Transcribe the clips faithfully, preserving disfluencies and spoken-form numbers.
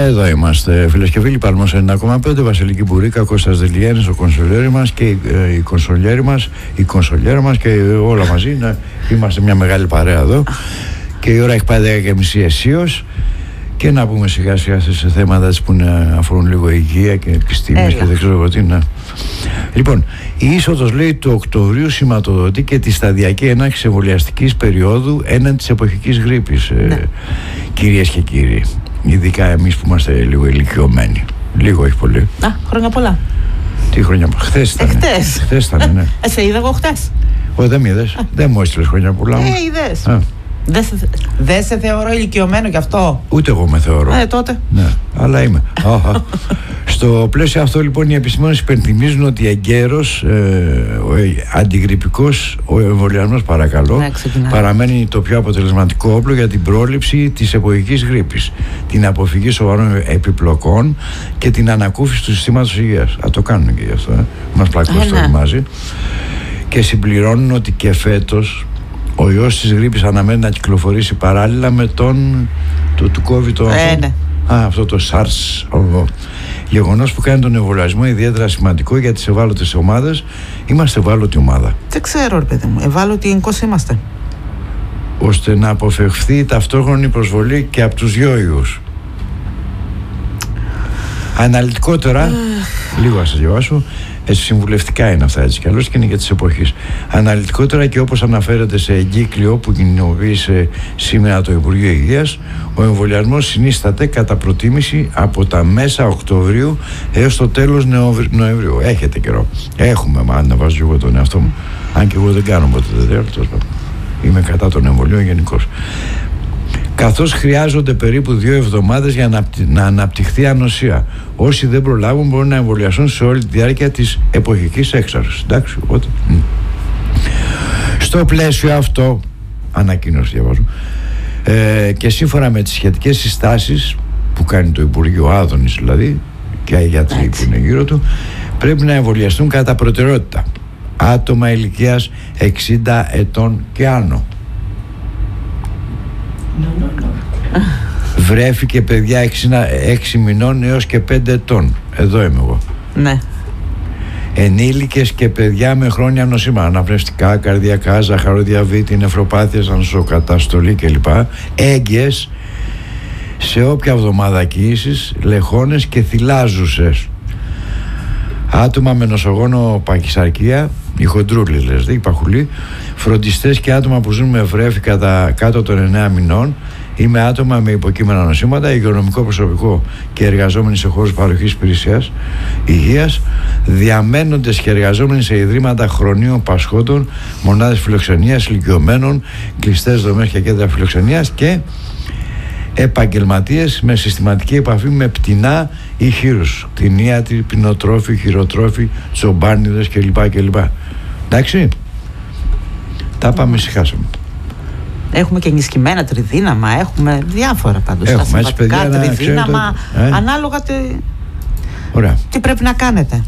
Εδώ είμαστε, φίλες και φίλοι, Παλμός εννιά κόμμα πέντε, Βασιλική Μπουρίκα, Κώστας Δελιάνης, ο κονσολιέρη μας και ε, η κονσολιέρη μας, η κονσολιέρα μας και όλα μαζί. Να, είμαστε μια μεγάλη παρέα εδώ και η ώρα έχει πάει δέκα και μισή αισίως. Και να πούμε σιγά σιγά σε θέματα που να αφορούν λίγο υγεία και επιστήμες και δεν ξέρω τι να. Λοιπόν, η είσοδος, λέει, του Οκτωβρίου σηματοδοτεί και τη σταδιακή έναρξη εμβολιαστικής περίοδου έναντι της εποχικής γρίπης, ναι. ε, κυρίες και κύριοι. Ειδικά εμείς που είμαστε λίγο ηλικιωμένοι. Λίγο, όχι πολύ. Α, χρόνια πολλά. Τι χρόνια πολλά. Χθες ήταν. Εχθές. Χθες ήταν, ναι. Ε, σε είδα εγώ χθες. Όχι, δεν με είδες. Δεν μου έστειλες χρόνια πολλά. Ε, είδες. Δεν σε, δε σε θεωρώ ηλικιωμένο κι αυτό. Ούτε εγώ με θεωρώ. Ε, τότε. Ναι, αλλά είμαι. Στο πλαίσιο αυτό, λοιπόν, οι επιστήμονες υπενθυμίζουν ότι εγκαίρος, ε, ο ε, αντιγρυπικός, ο εμβολιασμός, παρακαλώ, ναι, παραμένει το πιο αποτελεσματικό όπλο για την πρόληψη της εποχικής γρίπης, την αποφυγή σοβαρών επιπλοκών και την ανακούφιση του συστήματος υγείας. Α, το κάνουν και γι' αυτό. Ε. Μας πλακώσει το μαζί. Και συμπληρώνουν ότι και φέτος ο ιός της γρίπης αναμένει να κυκλοφορήσει παράλληλα με τον το, του COVID, το, ε, ναι. Α, αυτό το SARS. Γεγονός που κάνει τον εμβολιασμό ιδιαίτερα σημαντικό για τις ευάλωτες ομάδες. Είμαστε ευάλωτη ομάδα. Δεν ξέρω, ρε παιδί μου, ευάλωτοι γενικώς είμαστε. Ώστε να αποφευχθεί η ταυτόχρονη προσβολή και από τους δυο ιούς. Αναλυτικότερα, λίγο ας σας διαβάσω. Έτσι, συμβουλευτικά είναι αυτά, έτσι κι αλλιώς, και είναι για τις εποχές. Αναλυτικότερα και όπως αναφέρεται σε εγκύκλιο που κοινοποίησε σήμερα το Υπουργείο Υγείας, ο εμβολιασμός συνίσταται κατά προτίμηση από τα μέσα Οκτωβρίου έως το τέλος Νοεμβρίου. Έχετε καιρό. Έχουμε, μα να βάζω εγώ τον εαυτό μου. Αν και εγώ δεν κάνω ποτέ τέτοιο. Είμαι κατά των εμβολίων γενικώς. Καθώς χρειάζονται περίπου δύο εβδομάδες για να, να αναπτυχθεί ανοσία. Όσοι δεν προλάβουν μπορούν να εμβολιαστούν σε όλη τη διάρκεια της εποχικής έξαρσης. Εντάξει, οπότε. Mm. Στο πλαίσιο αυτό, ανακοίνωση διαβάζω, ε, και σύμφωνα με τις σχετικές συστάσεις που κάνει το Υπουργείο Άδωνης, δηλαδή, και οι γιατροί που είναι γύρω του, πρέπει να εμβολιαστούν κατά προτεραιότητα άτομα ηλικίας εξήντα ετών και άνω. No, no, no. Βρέφη και παιδιά έξι μηνών έως και πέντε ετών. Εδώ είμαι εγώ. Ναι. Ενήλικες και παιδιά με χρόνια νοσήματα, αναπνευστικά, καρδιακά, ζαχαροδιαβήτη, νεφροπάθειες, ανοσοκαταστολή κλπ. Έγκυες σε όποια εβδομάδα κοίησης, λεχόνες και θυλάζουσες. Άτομα με νοσογόνο παχυσαρκία, οι χοντρούλες δηλαδή, οι παχουλοί, φροντιστές και άτομα που ζουν με βρέφη κατά κάτω των εννέα μηνών ή με άτομα με υποκείμενα νοσήματα, υγειονομικό προσωπικό και εργαζόμενοι σε χώρους παροχής υπηρεσίας υγείας, διαμένοντες και εργαζόμενοι σε ιδρύματα χρονίων πασχόντων, μονάδες φιλοξενίας, ηλικιωμένων, κλειστές δομές και κέντρα φιλοξενίας και επαγγελματίες με συστηματική επαφή με πτηνά ή χείρους, κτηνίατροι, πινοτρόφοι, χειροτρόφοι, τσομπάνιδες κλπ. κλπ. Εντάξει, τα πάμε, ησυχάσαμε. Έχουμε και ενισχυμένα τριδύναμα, έχουμε διάφορα πάντως. Έχουμε έτσι, παιδιά, τριδύναμα, το... ε? ανάλογα τι... Ωραία. τι πρέπει να κάνετε.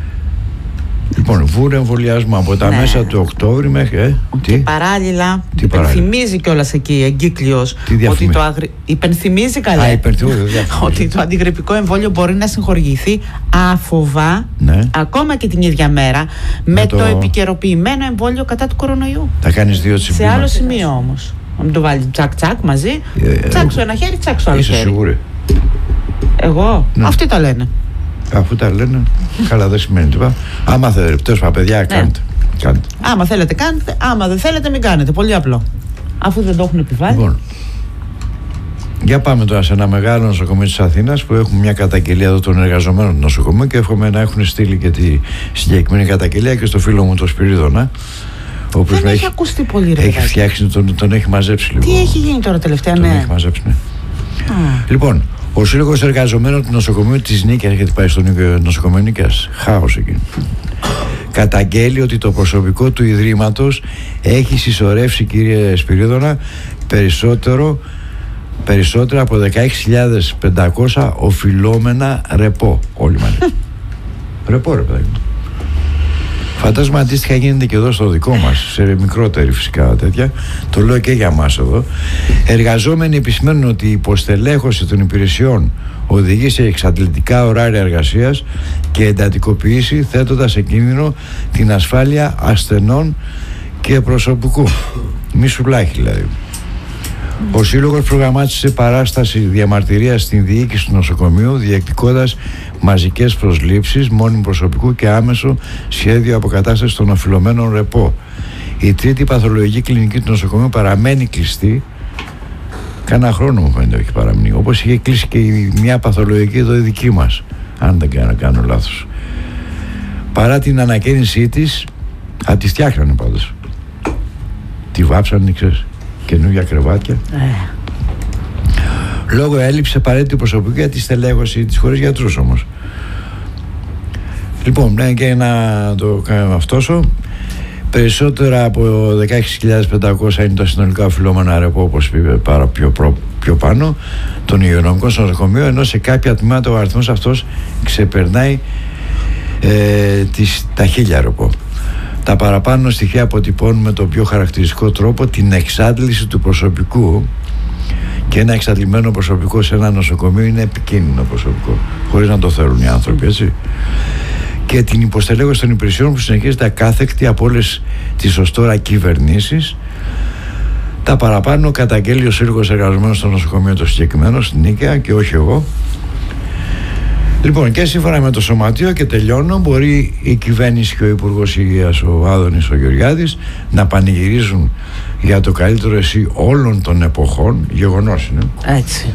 Λοιπόν, βούρε εμβολιασμό από τα ναι. μέσα του Οκτώβρη μέχρι. Ε, και τι? παράλληλα, τι υπενθυμίζει κιόλας εκεί εγκύκλειος ότι το αγρι... υπενθυμίζει καλά. Α, υπενθυμίζει, ότι το αντιγρυπικό εμβόλιο μπορεί να συγχορηγηθεί άφοβα, ναι. ακόμα και την ίδια μέρα, με, με το... το επικαιροποιημένο εμβόλιο κατά του κορονοϊού. Θα κάνεις δύο τσιμπήμα. Σε άλλο σημείο όμως. Να μην το βάλει τσακ τσακ μαζί. Ε, τσακ στο ένα χέρι, τσακ στο άλλο είσαι χέρι. Είσαι σίγουρη? Εγώ, ναι. Αυτοί τα λένε. Αφού τα λένε, καλά, δεν σημαίνει τίποτα. Άμα θέλετε, τέλος πάντων, παιδιά, κάντε. Ναι. κάντε. Άμα θέλετε, κάντε. Άμα δεν θέλετε, μην κάνετε. Πολύ απλό. Αφού δεν το έχουν επιβάλει. Λοιπόν, για πάμε τώρα σε ένα μεγάλο νοσοκομείο της Αθήνας που έχουμε μια καταγγελία εδώ των εργαζομένων του νοσοκομείου και εύχομαι να έχουν στείλει και τη συγκεκριμένη καταγγελία και στο φίλο μου τον Σπυρίδωνα. Ο δεν έχει, έχει ακουστεί πολύ, ρε. Έχει φτιάξει, τον, τον έχει μαζέψει λίγο. Τι έχει γίνει τώρα τελευταία, τον ναι. Τον έχει μαζέψει, ναι. Ah. Λοιπόν, ο Σύλλογος Εργαζομένων του Νοσοκομείου της Νίκαιας, γιατί πάει στο νοσοκομείο Νίκαιας, χάος εκεί, καταγγέλει ότι το προσωπικό του Ιδρύματος έχει συσσωρεύσει, κύριε Σπυρίδωνα, περισσότερο, περισσότερα από δεκαέξι χιλιάδες πεντακόσια οφειλόμενα ρεπό. Όλοι μαζί. Ρεπό, ρε παιδάκι. Φαντάζομαι αντίστοιχα γίνεται και εδώ στο δικό μας, σε μικρότερη φυσικά τέτοια. Το λέω και για μας εδώ. Εργαζόμενοι επισημαίνουν ότι η υποστελέχωση των υπηρεσιών οδηγεί σε εξαντλητικά ωράρια εργασίας και εντατικοποίηση, θέτοντας σε κίνδυνο την ασφάλεια ασθενών και προσωπικού. Μη σουλάχη δηλαδή. Ο Σύλλογος προγραμμάτισε παράσταση διαμαρτυρίας στην διοίκηση του νοσοκομείου, διεκδικώντας μαζικές προσλήψεις μόνιμου προσωπικού και άμεσο σχέδιο αποκατάστασης των οφειλωμένων ρεπό. Η τρίτη παθολογική κλινική του νοσοκομείου παραμένει κλειστή. Κάνα χρόνο μου φαίνεται έχει παραμείνει. Όπως είχε κλείσει και μια παθολογική εδώ η δική μας, αν δεν κάνω, κάνω λάθος. Παρά την ανακαίνισή της, α, τη φτιάχνανε πάντως. Τη βάψανε, ξέρεις, καινούργια κρεβάτια. Ε. Λόγω έλλειψη απαραίτητη προσωπικού για τη στελέχωση της, χωρίς γιατρούς όμως. Λοιπόν, ναι, και να το κάνουμε αυτόσο. Περισσότερα από δεκαέξι χιλιάδες πεντακόσια είναι τα συνολικά οφειλόμενα ρεπό, όπως είπε πάρα πιο, προ, πιο πάνω, των υγειονομικών στο νοσοκομείο, ενώ σε κάποια τμήματα ο αριθμός αυτός ξεπερνάει ε, τις, τα χίλια ρεπό. Τα παραπάνω στοιχεία αποτυπώνουν με τον πιο χαρακτηριστικό τρόπο την εξάντληση του προσωπικού, και ένα εξαντλημένο προσωπικό σε ένα νοσοκομείο είναι επικίνδυνο προσωπικό, χωρίς να το θέλουν οι άνθρωποι, έτσι. Και την υποστελέχωση των υπηρεσιών που συνεχίζεται ακάθεκτη από όλες τις ως τώρα κυβερνήσεις. Τα παραπάνω καταγγέλει ο Σύλλογος Εργαζομένων στο νοσοκομείο το συγκεκριμένο, στην Νίκαια, και όχι εγώ. Λοιπόν, και σύμφωνα με το Σωματείο, και τελειώνω, μπορεί η κυβέρνηση και ο Υπουργός Υγείας, ο Άδωνης ο Γεωργιάδης, να πανηγυρίζουν για το καλύτερο εσύ όλων των εποχών. Γεγονός είναι. Έτσι.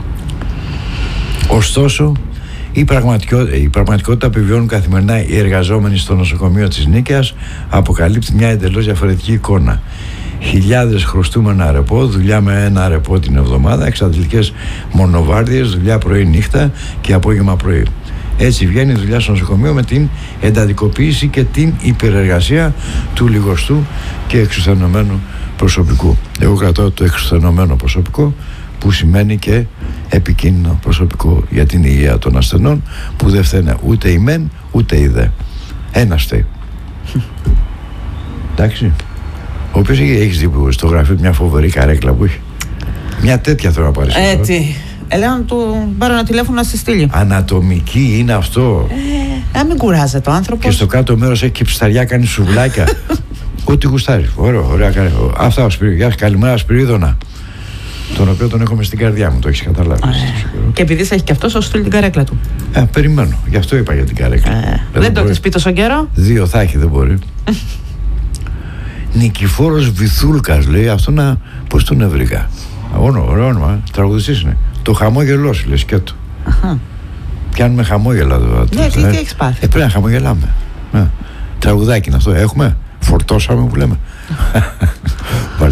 Ωστόσο, η πραγματικότητα, η πραγματικότητα που βιώνουν καθημερινά οι εργαζόμενοι στο νοσοκομείο της Νίκαιας αποκαλύπτει μια εντελώς διαφορετική εικόνα. Χιλιάδες χρωστούμενα ρεπό, δουλειά με ένα ρεπό την εβδομάδα, εξαντλητικές μονοβάρδιες, δουλειά πρωί-νύχτα και απόγευμα πρωί. Έτσι βγαίνει η δουλειά στο νοσοκομείο, με την εντατικοποίηση και την υπερεργασία του λιγοστού και εξουθενωμένου προσωπικού. Εγώ κρατάω το εξουθενωμένο προσωπικό, που σημαίνει και επικίνδυνο προσωπικό για την υγεία των ασθενών, που δεν φταίνε ούτε η μεν ούτε η δε. Ένας φταίει. Εντάξει. Ο οποίος έχεις δει που στο γραφείο μια φοβερή καρέκλα που έχει. Μια τέτοια θέλω να πάρεις. Έτσι. Έλα να του πάρω ένα τηλέφωνο να σε στείλει. Ανατομική είναι αυτό. Ε, να μην κουράζεται ο άνθρωπος. Και στο κάτω μέρος έχει και ψταριά, κάνει σουβλάκια. Ό,τι γουστάρει. Ωραία, ωραία. Αυτά ο Σπυρίδωνα. Γεια σας, καλημέρα Σπυρίδωνα. Τον οποίο τον έχω μες στην καρδιά μου, το έχεις καταλάβει. Ε, και επειδή θα έχει και αυτός, θα σου στείλει την καρέκλα του. Ε, περιμένω. Γι' αυτό είπα για την καρέκλα. Ε, δεν, δεν το έχεις πει τόσο καιρό. Δύο θα έχει, δεν μπορεί. Νικηφόρος Βυθούλκας λέει, αυτό να. Πώς τον έβρικα. Όνο, ωραίο όνομα. Τραγουδιστής είναι. Το χαμόγελό σου, λέει, σκέτο. Αχα. Πιάνουμε χαμόγελα εδώ. Ναι, τι, τι έχεις πάθει. Ε, πρέπει να χαμογελάμε. Ε, τραγουδάκι είναι αυτό. Έχουμε. Φορτώσαμε που λέμε.